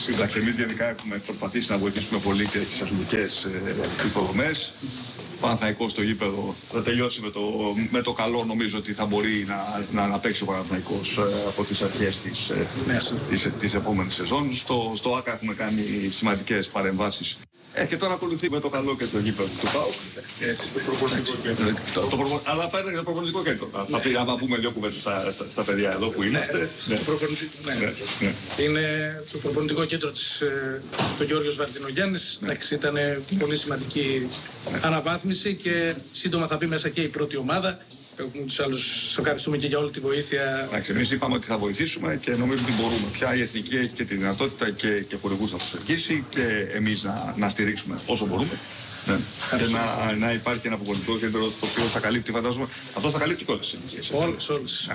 Εντάξει, εμείς γενικά έχουμε προσπαθήσει να βοηθήσουμε πολύ και στις αθλητικές υποδομές. Ο Παναθηναϊκός στο γήπεδο θα τελειώσει με το καλό, νομίζω ότι θα μπορεί να παίξει ο Παναθηναϊκός από τις αρχές της επόμενης σεζόν. Στο ΆΚΑ έχουμε κάνει σημαντικές παρεμβάσεις. Και τώρα ακολουθεί με το καλό και το γήπεδο του ΠΑΟΚ. Έτσι, το προπονητικό κέντρο. Αλλά παίρνει και το προπονητικό κέντρο. Θα πούμε δύο κουβέντες στα παιδιά εδώ που είμαστε. Είναι το προπονητικό κέντρο του Γιώργος Βαρτινογιάννης. Ήταν πολύ σημαντική αναβάθμιση και σύντομα θα μπει μέσα και η πρώτη ομάδα. Τους άλλους ευχαριστούμε και για όλη τη βοήθεια. Εμείς είπαμε ότι θα βοηθήσουμε και νομίζω ότι μπορούμε. Πια η Εθνική έχει και τη δυνατότητα και χορηγούς να προσελκύσει και εμείς να στηρίξουμε όσο μπορούμε. Ναι. Και να υπάρχει ένα προπονητικό κέντρο το οποίο θα καλύπτει, φαντάζομαι. Αυτό θα καλύπτει όλες τις ηλικίες. Όλες.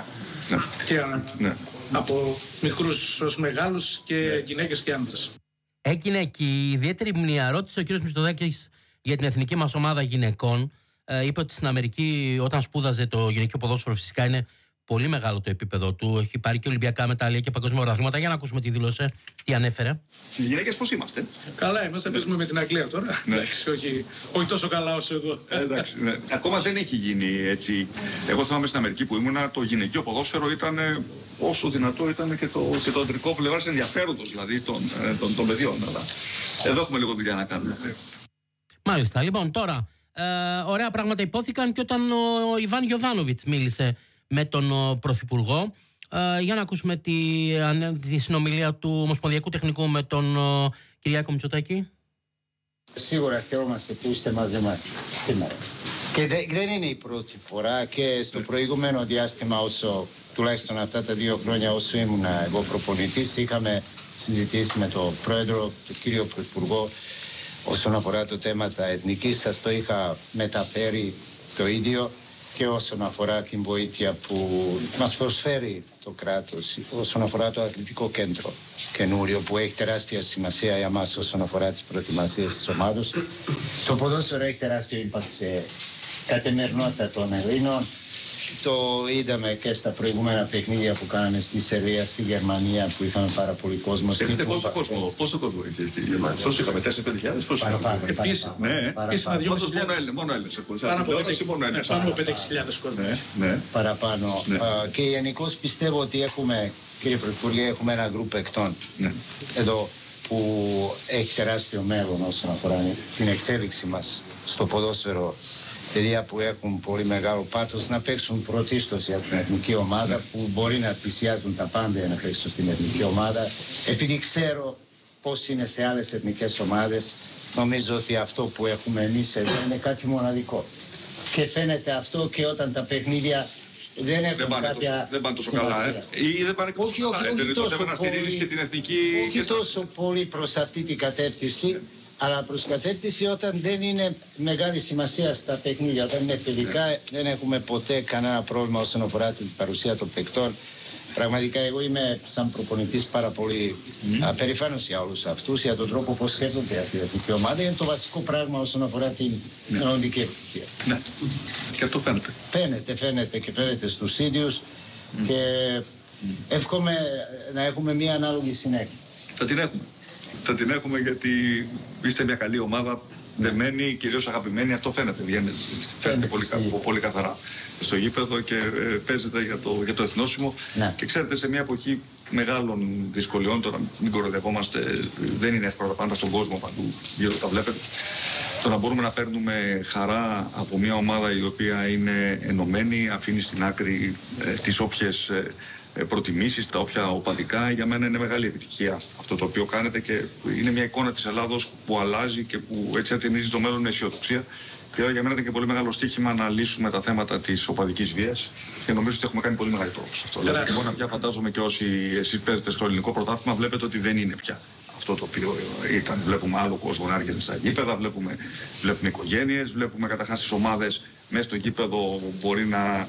Και από μικρούς ως μεγάλους και γυναίκες και άντρες. Έγινε και η ιδιαίτερη μνήμα. Ρώτησε ο κ. Μητσοτάκης για την εθνική μας ομάδα γυναικών. Είπε ότι στην Αμερική, όταν σπούδαζε το γυναικείο ποδόσφαιρο, φυσικά είναι πολύ μεγάλο το επίπεδο του. Έχει πάρει και Ολυμπιακά μετάλλια και παγκόσμια πρωταθλήματα. Για να ακούσουμε τι δήλωσε, τι ανέφερε. Στις γυναίκες πώς είμαστε? Καλά, είμαστε. Παίζουμε με την Αγγλία τώρα. Εντάξει, όχι τόσο καλά όσο εδώ. Εντάξει, ακόμα δεν έχει γίνει έτσι. Εγώ θυμάμαι στην Αμερική που ήμουνα, το γυναικείο ποδόσφαιρο ήταν όσο δυνατό ήταν και το αντρικό πλευράς ενδιαφέροντος δηλαδή των παιδιών. Αλλά εδώ έχουμε λίγο δουλειά να κάνουμε. Μάλιστα. Λοιπόν, τώρα. Ωραία πράγματα υπόθηκαν και όταν ο Ιβάν Γιοβάνοβιτς μίλησε με τον Πρωθυπουργό. Για να ακούσουμε τη συνομιλία του Ομοσπονδιακού Τεχνικού με τον Κυριάκο Μητσοτάκη. Σίγουρα χαιρόμαστε που είστε μαζί μας σήμερα. Και δεν είναι η πρώτη φορά και στο προηγούμενο διάστημα, όσο τουλάχιστον αυτά τα 2 χρόνια όσο ήμουν εγώ προπονητής, είχαμε συζητήσει με τον Πρόεδρο, τον κύριο Πρωθυπουργό, όσον αφορά το θέμα τα εθνικής. Σας το είχα μεταφέρει το ίδιο και όσον αφορά την βοήθεια που μας προσφέρει το κράτος, όσον αφορά το αθλητικό κέντρο καινούριο που έχει τεράστια σημασία για μας όσον αφορά τις προετοιμασίες της ομάδας. Το ποδόσφαιρο έχει τεράστιο impact σε καθημερινότητα των Ελλήνων. Το είδαμε και στα προηγούμενα παιχνίδια που κάναμε στη Σερβία, στη Γερμανία που είχαμε πάρα πολύ κόσμο. Έχετε πόσο κόσμο είχε στη Γερμανία? Πόσο είχαμε, 4-5 χιλιάδες? Επίσης, μόνο Έλληνες. Πάνω από 5-6 κόσμο. Παραπάνω. Και γενικώς πιστεύω ότι έχουμε, κύριε Πρωθυπουργέ, έχουμε ένα γκρουπ παικτών εδώ που έχει τεράστιο μέλλον όσον αφορά την εξέλιξη μας στο ποδόσφαιρο. Παιδιά που έχουν πολύ μεγάλο πάθος να παίξουν πρωτίστως για την εθνική ομάδα, που μπορεί να θυσιάζουν τα πάντα για να παίξουν στην εθνική ομάδα. Επειδή ξέρω πώς είναι σε άλλες εθνικές ομάδες, νομίζω ότι αυτό που έχουμε εμείς εδώ είναι κάτι μοναδικό. Και φαίνεται αυτό και όταν τα παιχνίδια δεν έχουν κάποια δεν πάνε τόσο καλά, ή δεν πάνε τόσο καλά. Δεν είναι το θέμα να στηρίζεις και την εθνική... Όχι τόσο πολύ προς αυτή την κατεύθυνση, αλλά προς κατεύθυνση όταν δεν είναι μεγάλη σημασία στα παιχνίδια, όταν είναι φιλικά, δεν έχουμε ποτέ κανένα πρόβλημα όσον αφορά την παρουσία των παικτών. Πραγματικά εγώ είμαι σαν προπονητής πάρα πολύ περήφανος για όλους αυτούς, για τον τρόπο πώς σκέφτονται αυτή η εθνική ομάδα. Είναι το βασικό πράγμα όσον αφορά την μελλοντική επιτυχία. Ναι, και αυτό φαίνεται. Φαίνεται και φαίνεται στους ίδιους και εύχομαι να έχουμε μια ανάλογη συνέχεια. Θα την έχουμε γιατί είστε μια καλή ομάδα, δεμένη, κυρίως αγαπημένη, αυτό φαίνεται πολύ καθαρά στο γήπεδο και παίζεται για το εθνόσημο. Ναι. Και ξέρετε, σε μια εποχή μεγάλων δυσκολιών, τώρα μην κοροϊδευόμαστε, δεν είναι εύκολα τα πάντα στον κόσμο παντού, γύρω τα βλέπετε. Το να μπορούμε να παίρνουμε χαρά από μια ομάδα η οποία είναι ενωμένη, αφήνει στην άκρη τις όποιες προτιμήσεις, τα όποια οπαδικά, για μένα είναι μεγάλη επιτυχία αυτό το οποίο κάνετε και είναι μια εικόνα της Ελλάδος που αλλάζει και που έτσι ατενίζει το μέλλον με αισιοδοξία. Και για μένα ήταν και πολύ μεγάλο στοίχημα να λύσουμε τα θέματα της οπαδικής βίας και νομίζω ότι έχουμε κάνει πολύ μεγάλη πρόοδο σε αυτό. Δηλαδή, εγώ να πια φαντάζομαι και όσοι εσείς παίζετε στο ελληνικό πρωτάθλημα, βλέπετε ότι δεν είναι πια αυτό το οποίο ήταν. Βλέπουμε άλλο κόσμο να έρχεται στα γήπεδα, βλέπουμε οικογένειες, βλέπουμε καταρχάς τις ομάδες μέσα στο γήπεδο μπορεί να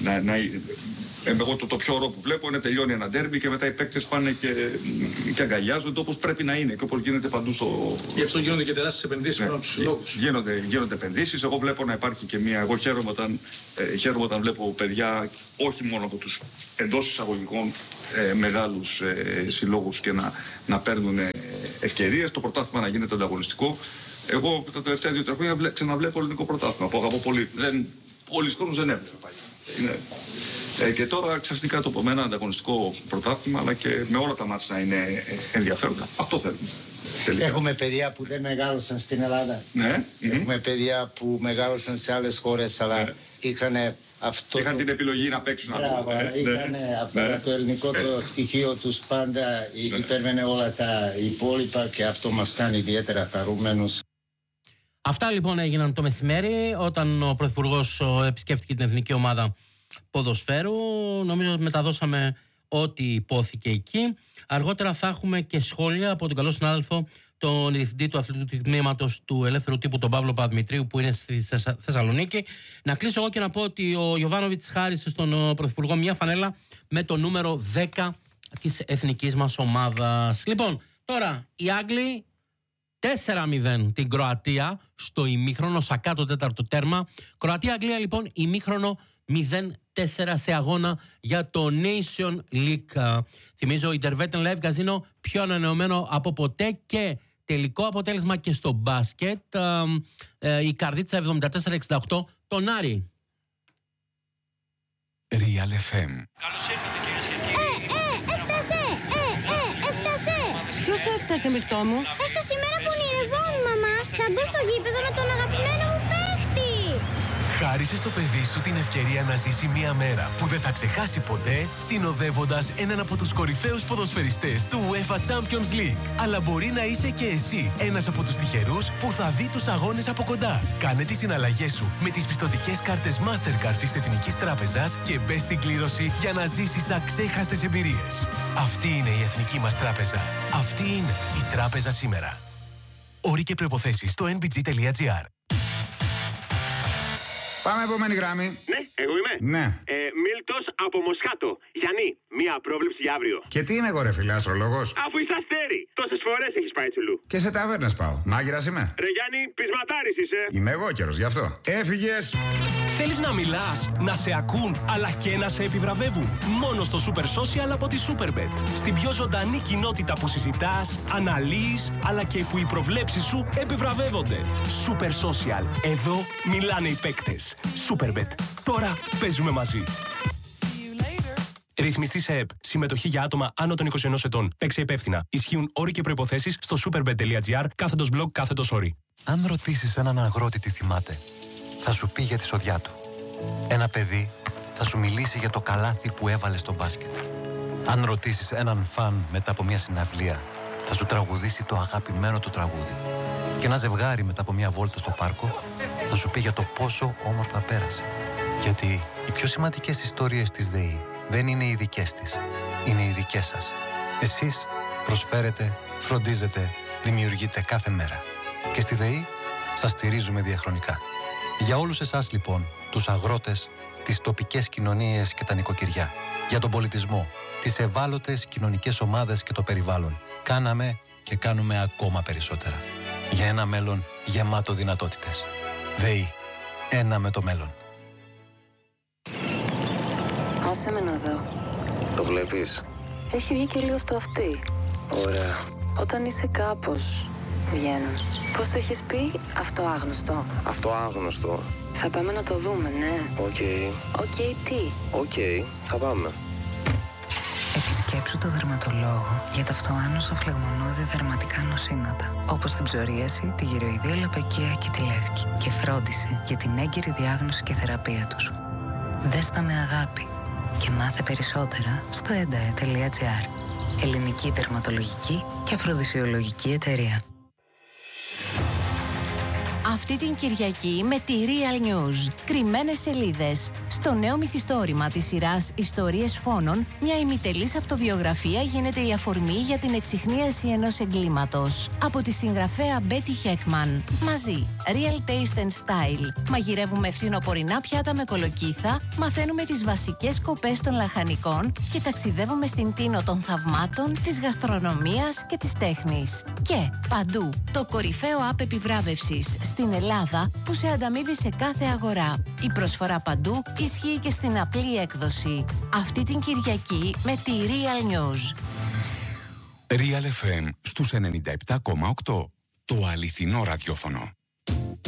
εγώ το πιο ωραίο που βλέπω είναι τελειώνει ένα ντέρμπι και μετά οι παίκτες πάνε και αγκαλιάζονται όπως πρέπει να είναι και όπως γίνεται παντού στο... Γι' αυτό γίνονται και τεράστιες επενδύσεις πάνω από τους λόγους. Γίνονται επενδύσεις. Εγώ βλέπω να υπάρχει και μια... Εγώ χαίρομαι όταν βλέπω παιδιά όχι μόνο από τους εντός εισαγωγικών μεγάλους συλλόγους και να παίρνουν ευκαιρίες, το πρωτάθλημα να γίνεται ανταγωνιστικό. Εγώ τα τελευταία 2-3 χρόνια ξαναβλέπω ελληνικό πρωτάθλημα που αγαπώ πολύ. Πολλοί κόσμος δεν έβλεπε παλιά. Και τώρα ξαφνικά το πω ένα ανταγωνιστικό πρωτάθλημα, αλλά και με όλα τα μάτια να είναι ενδιαφέροντα. Αυτό θέλουμε. Τελικά. Έχουμε παιδιά που δεν μεγάλωσαν στην Ελλάδα. Ναι. Έχουμε παιδιά που μεγάλωσαν σε άλλες χώρες, αλλά είχαν αυτό. Είχαν την επιλογή να παίξουν. Μπράβο, είχαν αυτό το ελληνικό το στοιχείο τους πάντα, υπέρβαινε όλα τα υπόλοιπα και αυτό μας κάνει ιδιαίτερα χαρούμενους. Αυτά λοιπόν έγιναν το μεσημέρι όταν ο Πρωθυπουργός επισκέφτηκε την Εθνική Ομάδα Ποδοσφαίρου. Νομίζω ότι μεταδώσαμε ό,τι υπόθηκε εκεί. Αργότερα θα έχουμε και σχόλια από τον καλό συνάδελφο, τον διευθυντή του αθλητικού τμήματος του Ελεύθερου Τύπου, τον Παύλο Παπαδημητρίου, που είναι στη Θεσσαλονίκη. Να κλείσω εγώ και να πω ότι ο Γιοβάνοβιτς χάρισε στον Πρωθυπουργό μια φανέλα με το νούμερο 10 της εθνικής μας ομάδας. Λοιπόν, τώρα οι Άγγλοι 4-0 την Κροατία στο ημίχρονο, Σακά το τέταρτο τέρμα. Κροατία-Αγγλία λοιπόν ημίχρονο 0-4 σε αγώνα για το Nation League. Θυμίζω, Interwetten Live Casino πιο ανανεωμένο από ποτέ και τελικό αποτέλεσμα και στο μπάσκετ. Η Καρδίτσα 74-68 τον Άρη. Real FM. Καλώς ήρθατε κυρίες και κύριοι. Έφτασε! Ποιος έφτασε, Μυρτώ μου? Έφτασε η μέρα που ονειρευόμουν, μαμά. Θα μπω στο γήπεδο με τον αγαπημένο μου παίχτη. Χάρισε στο παιδί σου την ευκαιρία να ζήσει μια μέρα που δεν θα ξεχάσει ποτέ, συνοδεύοντας έναν από τους κορυφαίους ποδοσφαιριστές του UEFA Champions League. Αλλά μπορεί να είσαι και εσύ ένας από τους τυχερούς που θα δει τους αγώνες από κοντά. Κάνε τις συναλλαγές σου με τις πιστωτικές κάρτες Mastercard της Εθνικής Τράπεζας και μπες στην κλήρωση για να ζήσεις αξέχαστες εμπειρίες. Αυτή είναι η Εθνική μας Τράπεζα. Αυτή είναι η Τράπεζα σήμερα. Όροι και προϋποθέσεις στο nbg.gr. Πάμε επόμενη γράμμη. Ναι, εγώ είμαι. Ναι. Μίλτος από Μοσχάτο. Γιάννη, μία πρόβλεψη για αύριο. Και τι είμαι εγώ, ρε φίλε, αστρολόγος? Αφού είσαι αστέρι, τόσες φορές έχεις πάει τσουλού. Και σε ταβέρνες πάω. Μάγειρας είμαι. Ρε Γιάννη, πεισματάρης είσαι. Είμαι εγώ καιρος, γι' αυτό. Έφυγες. Θέλεις να μιλάς, να σε ακούν, αλλά και να σε επιβραβεύουν? Μόνο στο Super Social από τη Superbet. Στην πιο ζωντανή κοινότητα που συζητάς, αναλύεις, αλλά και που οι προβλέψεις σου επιβραβεύονται. Super Social. Εδώ μιλάνε οι παίκτες. Superbet. Τώρα παίζουμε μαζί. Ρυθμιστή σε ΕΠ. Συμμετοχή για άτομα άνω των 21 ετών. Παίξε υπεύθυνα. Ισχύουν όροι και προϋποθέσεις στο superbet.gr/blog/όροι. Αν ρωτήσεις έναν αγρότη τι θυμάται, θα σου πει για τη σοδιά του. Ένα παιδί θα σου μιλήσει για το καλάθι που έβαλε στο μπάσκετ. Αν ρωτήσεις έναν φαν μετά από μια συναυλία, θα σου τραγουδήσει το αγαπημένο του τραγούδι. Και ένα ζευγάρι μετά από μια βόλτα στο πάρκο θα σου πει για το πόσο όμορφα πέρασε. Γιατί οι πιο σημαντικές ιστορίες της ΔΕΗ δεν είναι οι δικές της, είναι οι δικές σας. Εσείς προσφέρετε, φροντίζετε, δημιουργείτε κάθε μέρα. Και στη ΔΕΗ σας στηρίζουμε διαχρονικά. Για όλους εσάς λοιπόν, τους αγρότες, τις τοπικές κοινωνίες και τα νοικοκυριά, για τον πολιτισμό, τις ευάλωτες κοινωνικές ομάδες και το περιβάλλον, κάναμε και κάνουμε ακόμα περισσότερα. Για ένα μέλλον γεμάτο δυνατότητες. ΔΕΗ. Ένα με το μέλλον. Άσε με να δω. Το βλέπεις? Έχει βγει και λίγο στο αυτί. Ωραία. Όταν είσαι κάπως, βγαίνουν. Πώς το έχεις πει? Αυτό άγνωστο. Αυτό άγνωστο. Θα πάμε να το δούμε, ναι. Οκ. Οκ, τι? Οκ, θα πάμε. Επισκέψου το δερματολόγο για τα αυτοάνωσα φλεγμονώδη δερματικά νοσήματα, όπως την ψωρίαση, τη γυροειδία λοπεκία και τη λεύκη, και φρόντισε για την έγκαιρη διάγνωση και θεραπεία τους. Δες τα με αγάπη και μάθε περισσότερα στο endae.gr. Ελληνική δερματολογική και αφροδισιολογική εταιρεία. Αυτή την Κυριακή με τη Real News. Κρυμμένες σελίδες. Στο νέο μυθιστόρημα της σειράς Ιστορίες Φόνων, μια ημιτελής αυτοβιογραφία γίνεται η αφορμή για την εξιχνίαση ενός εγκλήματος. Από τη συγγραφέα Betty Heckman. Μαζί, Real Taste and Style. Μαγειρεύουμε φθινοπορεινά πιάτα με κολοκύθα, μαθαίνουμε τις βασικές σκοπές των λαχανικών και ταξιδεύουμε στην τίνο των θαυμάτων, της γαστρονομίας και της τέχνης. Και παντού, το κορυφαίο app επιβράβευσης στην Ελλάδα που σε ανταμείβει σε κάθε αγορά. Η προσφορά παντού ισχύει και στην απλή έκδοση. Αυτή την Κυριακή με τη Real News. Real FM στους 97,8. Το αληθινό ραδιόφωνο.